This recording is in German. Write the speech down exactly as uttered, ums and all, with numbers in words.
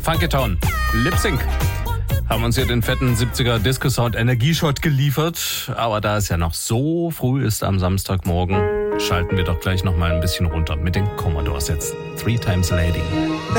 Funkytown, Lip Sync. Haben uns hier den fetten siebziger Disco-Sound Energieshot geliefert. Aber da es ja noch so früh ist am Samstagmorgen, schalten wir doch gleich noch mal ein bisschen runter mit den Commodores jetzt. Three Times Lady.